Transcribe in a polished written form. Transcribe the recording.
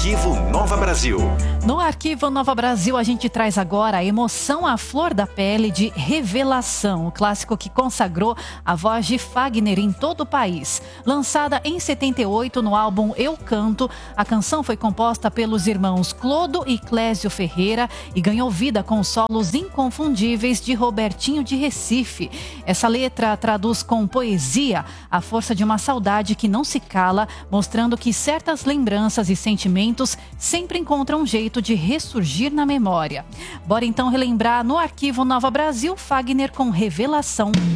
Arquivo Nova Brasil. No Arquivo Nova Brasil, a gente traz agora a emoção à flor da pele de Revelação, o clássico que consagrou a voz de Fagner em todo o país. Lançada em 78 no álbum Eu Canto, a canção foi composta pelos irmãos Clodo e Clésio Ferreira e ganhou vida com solos inconfundíveis de Robertinho de Recife. Essa letra traduz com poesia a força de uma saudade que não se cala, mostrando que certas lembranças e sentimentos sempre encontram um jeito de ressurgir na memória. Bora então relembrar no Arquivo Nova Brasil, Fagner com Revelação.